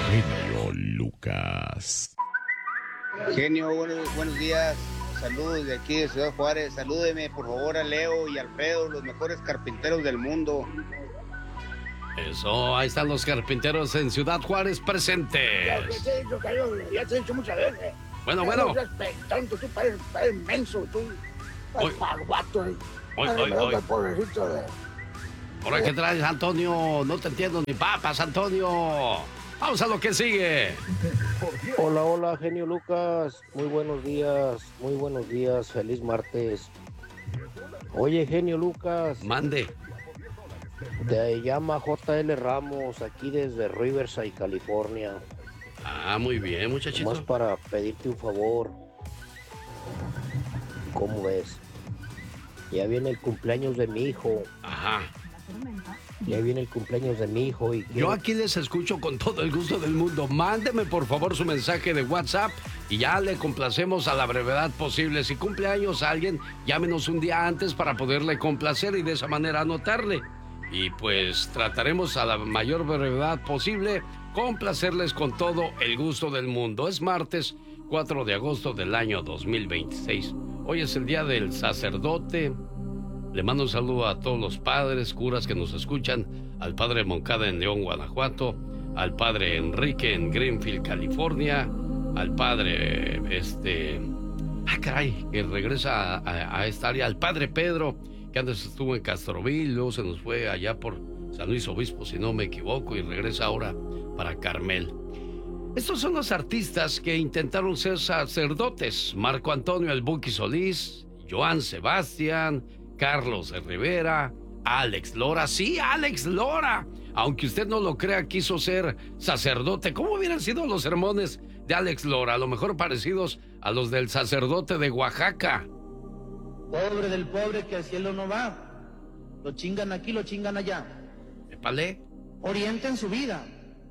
genio Lucas. Genio, buenos días. Saludos de aquí de Ciudad Juárez. Salúdeme por favor a Leo y Alfredo, los mejores carpinteros del mundo. Eso, ahí están los carpinteros en Ciudad Juárez presentes. Ya te he dicho muchas veces. Bueno. Tanto tú pareces menso, tú. Guato. Pobrecito de... ¿Ahora qué traes, Antonio? No te entiendo ni papas, Antonio. Vamos a lo que sigue. Hola, genio Lucas. Muy buenos días. Feliz martes. Oye, genio Lucas. Mande. Te llama JL Ramos, aquí desde Riverside, California. Ah, muy bien, muchachito. Más para pedirte un favor. ¿Cómo ves? Ya viene el cumpleaños de mi hijo. Ajá. Y yo aquí les escucho con todo el gusto del mundo. Mándeme por favor su mensaje de WhatsApp y ya le complacemos a la brevedad posible. Si cumple años alguien, llámenos un día antes para poderle complacer y de esa manera anotarle. Y pues trataremos a la mayor brevedad posible complacerles con todo el gusto del mundo. Es martes 4 de agosto del año 2026. Hoy es el día del sacerdote. Le mando un saludo a todos los padres, curas que nos escuchan, al padre Moncada en León, Guanajuato, al padre Enrique en Greenfield, California, al padre, que regresa a esta área, al padre Pedro, que antes estuvo en Castroville, luego se nos fue allá por San Luis Obispo, si no me equivoco, y regresa ahora para Carmel. Estos son los artistas que intentaron ser sacerdotes: Marco Antonio El Buki Solís, Joan Sebastián, Carlos Rivera, Alex Lora. Sí, Alex Lora. Aunque usted no lo crea, quiso ser sacerdote. ¿Cómo hubieran sido los sermones de Alex Lora? A lo mejor parecidos a los del sacerdote de Oaxaca. Pobre del pobre que al cielo no va. Lo chingan aquí, lo chingan allá. Épale. Orienten su vida.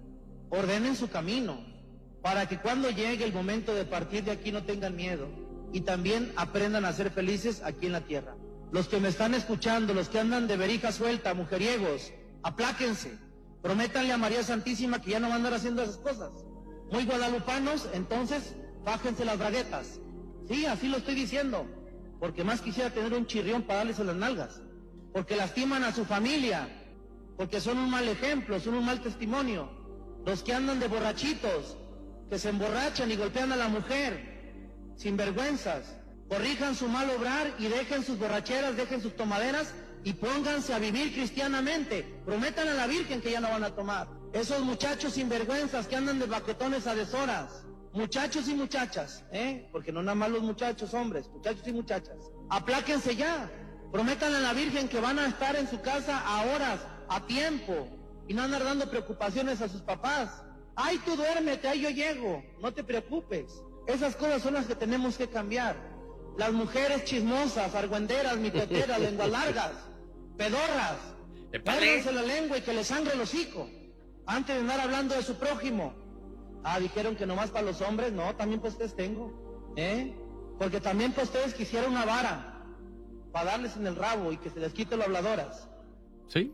Ordenen su camino. Para que cuando llegue el momento de partir de aquí no tengan miedo. Y también aprendan a ser felices aquí en la tierra. Los que me están escuchando, los que andan de verija suelta, mujeriegos, apláquense. Prométanle a María Santísima que ya no van a andar haciendo esas cosas. Muy guadalupanos, entonces, bájense las braguetas. Sí, así lo estoy diciendo. Porque más quisiera tener un chirrión para darles a las nalgas. Porque lastiman a su familia. Porque son un mal ejemplo, son un mal testimonio. Los que andan de borrachitos, que se emborrachan y golpean a la mujer, sin vergüenzas. Corrijan su mal obrar y dejen sus borracheras, dejen sus tomaderas y pónganse a vivir cristianamente. Prometan a la Virgen que ya no van a tomar. Esos muchachos sinvergüenzas que andan de baquetones a deshoras. Muchachos y muchachas, porque no nada más los muchachos, hombres, muchachos y muchachas. Apláquense ya. Prometan a la Virgen que van a estar en su casa a horas, a tiempo, y no andar dando preocupaciones a sus papás. Ay, tú duérmete, ahí yo llego. No te preocupes. Esas cosas son las que tenemos que cambiar. Las mujeres chismosas, argüenderas, mitoteras, lenguas largas, pedorras, muérdanse la lengua y que les sangre el hocico, antes de andar hablando de su prójimo. Ah, dijeron que nomás para los hombres. No, también para ustedes tengo, porque también para ustedes quisiera una vara, para darles en el rabo y que se les quite las habladoras. Sí,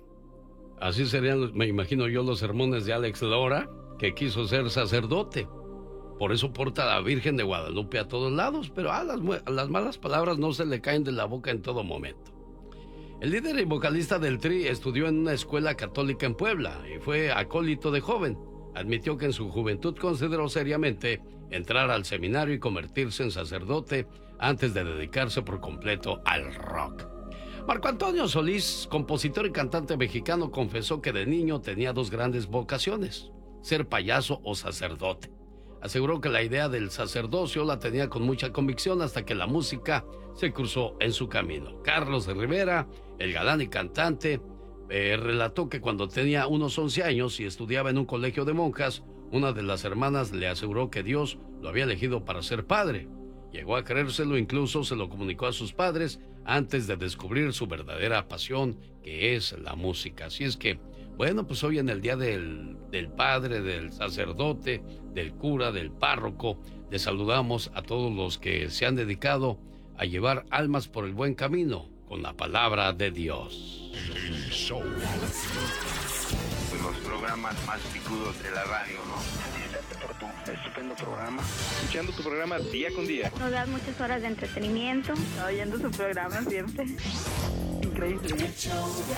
así serían, me imagino yo, los sermones de Alex Lora, que quiso ser sacerdote. Por eso porta a la Virgen de Guadalupe a todos lados, pero a las malas palabras no se le caen de la boca en todo momento. El líder y vocalista del Tri estudió en una escuela católica en Puebla y fue acólito de joven. Admitió que en su juventud consideró seriamente entrar al seminario y convertirse en sacerdote antes de dedicarse por completo al rock. Marco Antonio Solís, compositor y cantante mexicano, confesó que de niño tenía dos grandes vocaciones: ser payaso o sacerdote. Aseguró que la idea del sacerdocio la tenía con mucha convicción hasta que la música se cruzó en su camino. Carlos Rivera, el galán y cantante, relató que cuando tenía unos 11 años y estudiaba en un colegio de monjas, una de las hermanas le aseguró que Dios lo había elegido para ser padre. Llegó a creérselo, incluso se lo comunicó a sus padres antes de descubrir su verdadera pasión, que es la música. Así es que, bueno, pues hoy en el día del padre, del sacerdote, del cura, del párroco, les saludamos a todos los que se han dedicado a llevar almas por el buen camino con la palabra de Dios. Los programas más picudos de la radio, ¿no? Por tu estupendo programa. Escuchando tu programa día con día. Nos das muchas horas de entretenimiento. Oyendo su programa siempre. Increíble.